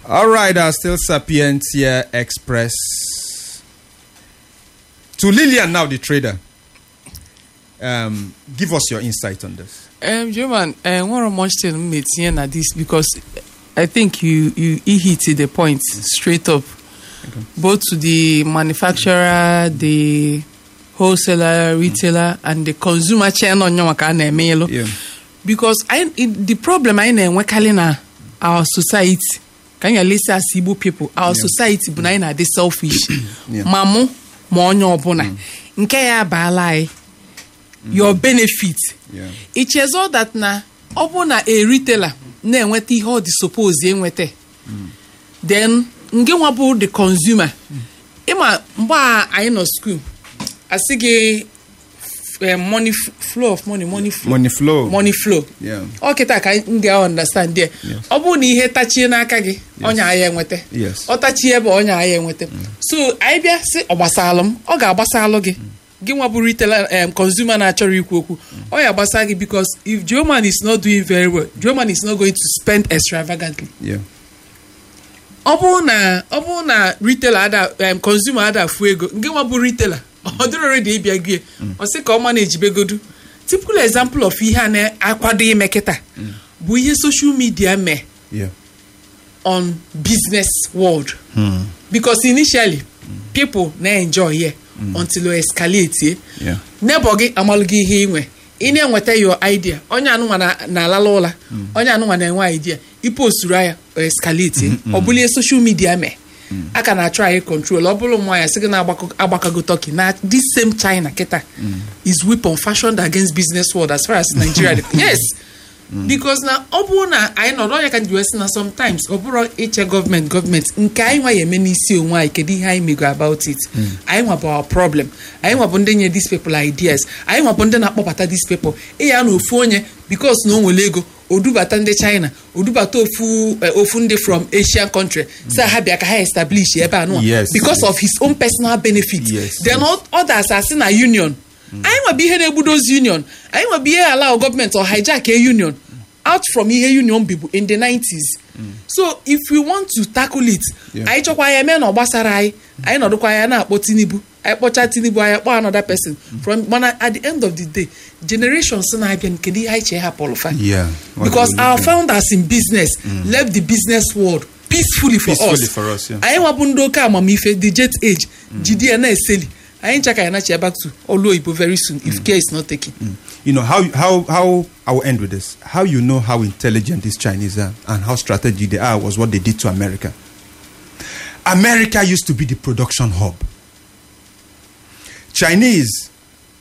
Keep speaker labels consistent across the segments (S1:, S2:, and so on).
S1: All right, still Sapientia Express. To Lillian now, the trader. Give us your insight on this.
S2: German, one much thing na this because I think you hit the point straight up. Okay. Both to the manufacturer, the wholesaler, retailer, and the consumer chain on your yeah. Because the problem I know when our society, can you listen as Igbo people, our society bunai the selfish. Mamu mo onyo obuna. Nke ya balai your benefit. Yeah. It is all that na obuna a retailer na enwete ihe ọ dị suppose enwete. Then nge nwabu the consumer. Ima mba anyị no school. Asige money flow.
S1: Yeah.
S2: Okay, ta ka ndị understand there. Ọ bụ na ihe tachie n'aka gị, onye aya enwete.
S1: Yes.
S2: Ọ tachie ebe onye aya enwete. So, anyị bịa sị ọ gbasalụ m, ọ ga-agbasalụ gị. Gị nwa bụ retailer consumer na-achọrọ ikwu okwu. Ọ ya gbasa gị because if German is not doing very well, German is not going to spend extravagantly.
S1: Yeah.
S2: Ọ bụ na retailer ada consumer ada fu ego, gị nwa bụ retailer. Ọ dịrị already ịbịa gị. Ọ sị ka ọ manage begodu. Typical example of ihe na-akwado ime kịta bụ ihe social media mee on business world. Because initially people na-enjoy here until it escalate. Nebo gị amalụ gị ihe inwe ị na-enweta your idea onye anụnwa na-alala ụla onye anụnwa na-enwe idea iposturu ya escalate ọ bụlie social media mee aka na try control ọ bụrụ nwa ya sị gị na-agbakago Turkey na this same China kịta is weapon fashioned against business world as far as Nigeria. Yes. Because na ọ bụrụ na anyị nọrọ onye ka ndị wesi na sometimes ọ bụrụ iche gọọmenti nke anyị nwa ya eme n'isi onwe anyị kedu ihe anyị mego about it. Anyị nwa bụ our problem. Anyị nwa bụ ndị nye these people ideas. Anyị nwa bụ ndị na-akpọbata these people ya na ofu onye because na o nwere ego odubata ndị China odubata ofu ndị from Asian country sa ha bịa ka ha establish ebe anụ because of his own personal benefit. Then others are na union. Anyị nwa bụ ihe na-egbudozi union. Anyị nwa bụ ihe allow government or hijack a union out from ihe union bibu in the 90s. So if we want to tackle it, anyị chọkwa ya eme na ọgbasara anyị nọdụkwa ya na-akpọ Tinubu anyị kpọcha Tinubu anyị kpọ another person from mana at the end of the day generations na-abịa nke ihe anyị che hapụrụ fa because our founders in business left the business world peacefully for us. Anyị nwa bụ ndị oke amamife the jet age jide ya na-eseli I ain't checking back to Oloibo very soon if care is not taken.
S1: You know how I will end with this. How you know how intelligent these Chinese are and how strategic they are was what they did to America. America used to be the production hub. Chinese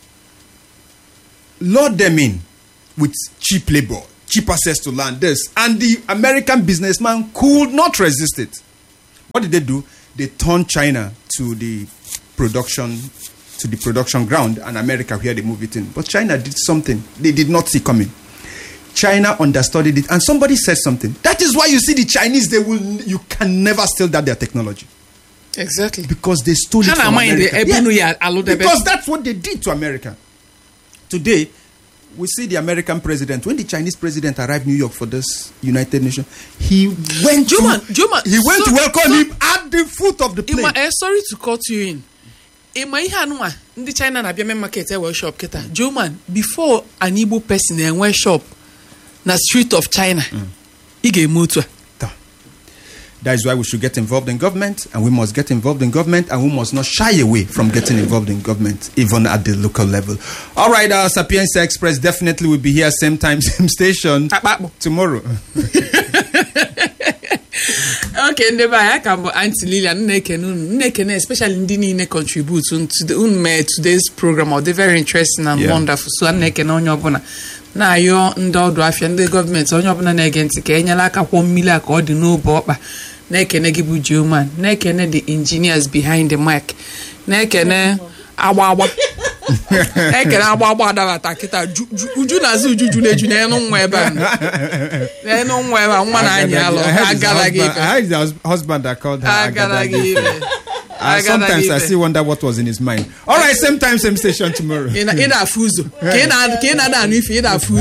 S1: lured them in with cheap labor, cheap access to land, this, and the American businessman could not resist it. What did they do? They turned China to the production ground and America where they move it in. But China did something they did not see coming. China understudied it and somebody said something. That is why you see the Chinese, you can never steal their technology.
S2: Exactly.
S1: Because they stole it from America. Because that's what they did to America. Today, we see the American president. When the Chinese president arrived in New York for this United Nations, he went to welcome him at the foot of the plane.
S2: Sorry to cut you in. In the China na biame market shop keta. Joman, before an Igbo person and shop na street of China, ige motor.
S1: That is why we should get involved in government, and we must get involved in government, and we must not shy away from getting involved in government, even at the local level. All right, Sapienza Express definitely will be here same time, same station tomorrow.
S2: Okay, never I can Auntie Lillian, especially Ndini contribute to today's program. They're very interesting and wonderful. So I'm on your bona. Now you're ndo the government on your bona against Kenya like a 1 million or the no boba. Nekene gibu German, nekene the engineers behind the mic. Nekene awawa. Nekene awawa da takita uju na zu uju na no nweba. No nweba nwa na anya lo agalagi.
S1: I had the husband that called her agalagi. Sometimes I still wonder what was in his mind. All right, same time, same station tomorrow.
S2: Ina fuzo. Kena da no if ina fuzo.